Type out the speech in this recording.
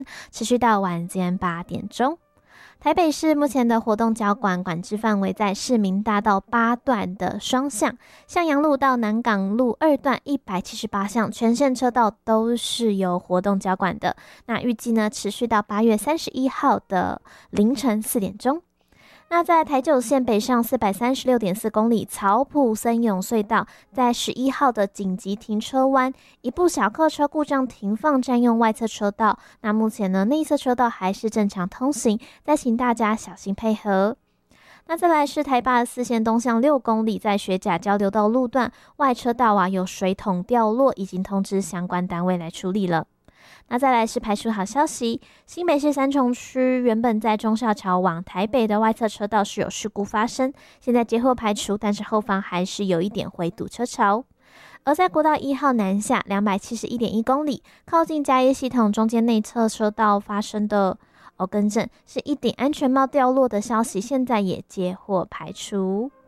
持续到晚间8点钟。台北市目前的活动交管管制范围在市民大道8段的双向，向阳路到南港路2段178项全线车道都是由活动交管的。那预计呢持续到8月31号的凌晨4点钟。那在台九线北上436.4公里草埔森永隧道，在11号的紧急停车弯，一部小客车故障停放占用外侧车道。那目前呢，内侧车道还是正常通行，再请大家小心配合。那再来是台804线东向6公里，在学甲交流道路段外车道有水桶掉落，已经通知相关单位来处理了。那再来是排除好消息，新北市三重区原本在忠孝桥往台北的外侧车道是有事故发生，现在接后排除，但是后方还是有一点回堵车潮。而在国道1号南下271.1公里，靠近嘉义系统中间内侧车道发生的更正是一顶安全帽掉落的消息，现在也接获排除。